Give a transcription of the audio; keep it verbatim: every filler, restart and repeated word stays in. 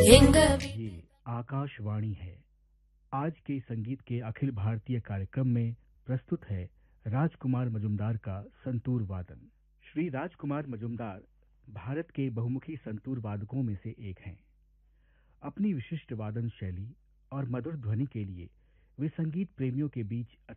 எங்க ये आकाशवाणी है। आज के संगीत के अखिल भारतीय कार्यक्रम में प्रस्तुत है राजकुमार मजुमदार का संतूर वादन। श्री राजकुमार मजुमदार भारत के बहुमुखी संतूर वादकों में से एक हैं। अपनी विशिष्ट वादन शैली और मधुर ध्वनि के लिए वे संगीत प्रेमियों के बीच